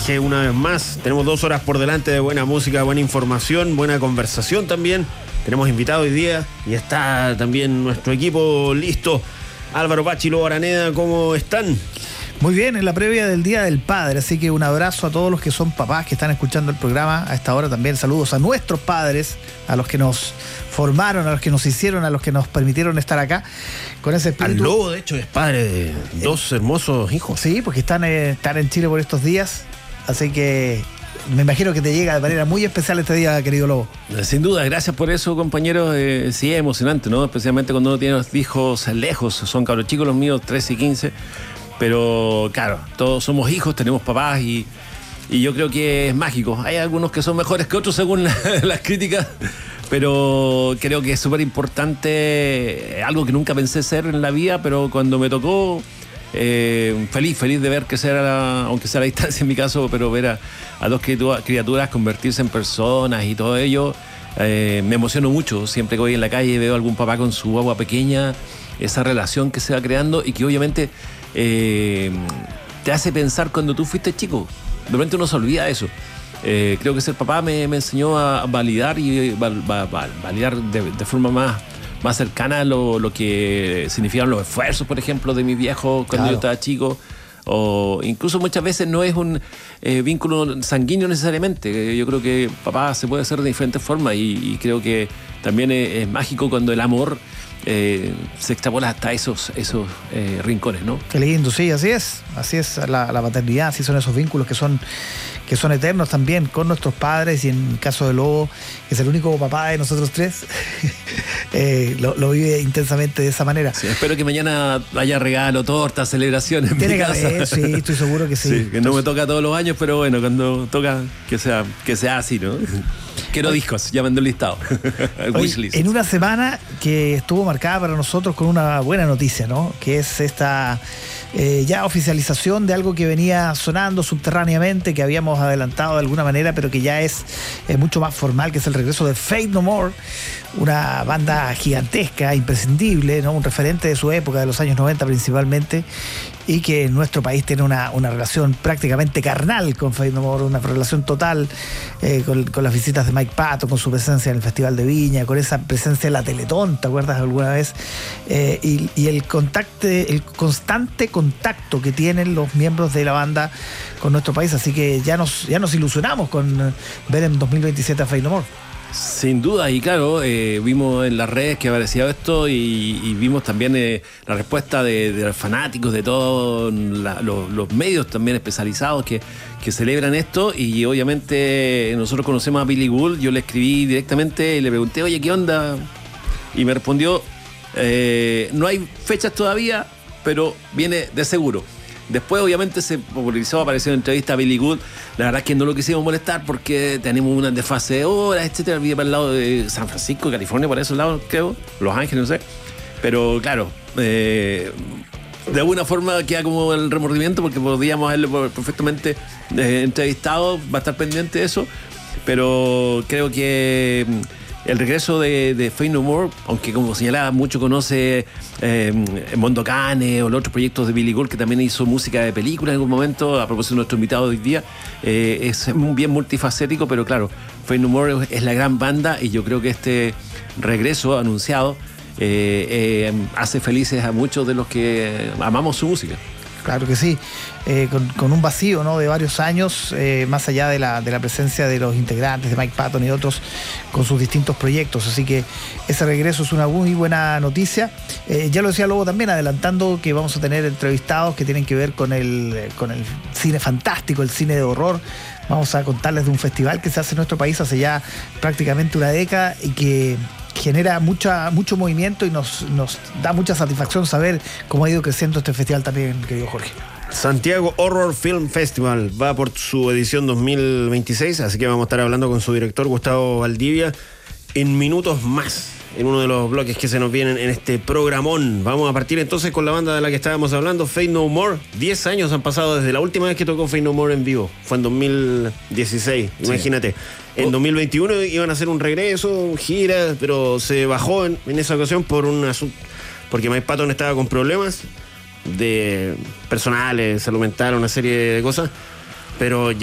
viaje una vez más. Tenemos 2 horas por delante de buena música, buena información, buena conversación también. Tenemos invitado hoy día y está también nuestro equipo listo. Álvaro Pachi, Lobo Araneda, ¿cómo están? Muy bien, en la previa del Día del Padre, así que un abrazo a todos los que son papás que están escuchando el programa a esta hora también. Saludos a nuestros padres, a los que nos formaron, a los que nos hicieron, a los que nos permitieron estar acá con ese espíritu. Al Lobo, de hecho, es padre de 2 hermosos hijos. Sí, porque están en Chile por estos días, así que me imagino que te llega de manera muy especial este día, querido Lobo. Sin duda, gracias por eso, compañeros. Sí, es emocionante, ¿no? Especialmente cuando uno tiene los hijos lejos. Son cabros chicos los míos, 13 y 15. Pero claro, todos somos hijos, tenemos papás y yo creo que es mágico. Hay algunos que son mejores que otros según las críticas, pero creo que es súper importante, algo que nunca pensé ser en la vida, pero cuando me tocó, feliz de ver crecer, aunque sea a la distancia en mi caso, pero ver a 2 criaturas convertirse en personas y todo ello, me emociono mucho. Siempre que voy en la calle y veo a algún papá con su guagua pequeña, esa relación que se va creando y que obviamente te hace pensar cuando tú fuiste chico. De repente uno se olvida de eso. Creo que ser papá me enseñó a validar y validar de forma más cercana lo que significaban los esfuerzos, por ejemplo, de mis viejos cuando yo estaba chico. O incluso muchas veces no es un vínculo sanguíneo necesariamente. Yo creo que papá se puede hacer de diferentes formas y creo que también es mágico cuando el amor se extrapola hasta esos rincones, ¿no? Qué lindo, sí, así es la paternidad, así son esos vínculos que son eternos también con nuestros padres, y en el caso de Lobo, que es el único papá de nosotros 3, lo vive intensamente de esa manera. Sí, espero que mañana haya regalo, torta, celebraciones en mi casa. Tiene que haber, sí, estoy seguro que sí. Sí, que no me toca todos los años, pero bueno, cuando toca que sea así, ¿no? Quiero discos, ya mandé un listado. Wishlist. En una semana que estuvo marcada para nosotros con una buena noticia, ¿no? Que es esta ya oficialización de algo que venía sonando subterráneamente, que habíamos adelantado de alguna manera, pero que ya es mucho más formal, que es el regreso de Faith No More, una banda gigantesca, imprescindible, ¿no? Un referente de su época, de los años 90 principalmente, y que en nuestro país tiene una relación prácticamente carnal con Faith No More, una relación total, con las visitas de Mike Patton, con su presencia en el Festival de Viña, con esa presencia en la Teletón, ¿te acuerdas alguna vez? Y el constante contacto que tienen los miembros de la banda con nuestro país, así que ya nos ilusionamos con ver en 2027 a Faith No More. Sin duda, y claro, vimos en las redes que aparecía esto y vimos también la respuesta de los fanáticos, de todos los medios también especializados que celebran esto, y obviamente nosotros conocemos a Billy Gould. Yo le escribí directamente y le pregunté, oye, ¿qué onda? Y me respondió, no hay fechas todavía, pero viene de seguro. Después obviamente se popularizó, apareció en entrevista a Billy Gould. La verdad es que no lo quisimos molestar porque tenemos una desfase de horas, etcétera. Vive para el lado de San Francisco, California, por esos lados, creo, Los Ángeles, no sé. Pero claro, de alguna forma queda como el remordimiento, porque podríamos haberlo perfectamente entrevistado, va a estar pendiente de eso. Pero creo que el regreso de Faith No More, aunque como señalaba, mucho conoce Mondo Cane o los otros proyectos de Billy Gould, que también hizo música de película en algún momento, a propósito de nuestro invitado de hoy día, es bien multifacético, pero claro, Faith No More es la gran banda, y yo creo que este regreso anunciado hace felices a muchos de los que amamos su música. Claro que sí, con un vacío, ¿no?, de varios años, más allá de la presencia de los integrantes, de Mike Patton y otros, con sus distintos proyectos. Así que ese regreso es una muy buena noticia. Ya lo decía Lobo también, adelantando que vamos a tener entrevistados que tienen que ver con el cine fantástico, el cine de horror. Vamos a contarles de un festival que se hace en nuestro país hace ya prácticamente una década y que genera mucho movimiento, y nos da mucha satisfacción saber cómo ha ido creciendo este festival también, querido Jorge. Santiago Horror Film Festival va por su edición 2026, así que vamos a estar hablando con su director, Gustavo Valdivia, en minutos más, en uno de los bloques que se nos vienen en este programón. Vamos a partir entonces con la banda de la que estábamos hablando, Faith No More. 10 años han pasado desde la última vez que tocó Faith No More en vivo, fue en 2016, imagínate. Sí. En 2021 iban a hacer un regreso, gira, pero se bajó en esa ocasión por un asunto, porque Mike Patton estaba con problemas de personales, salud mental, una serie de cosas, pero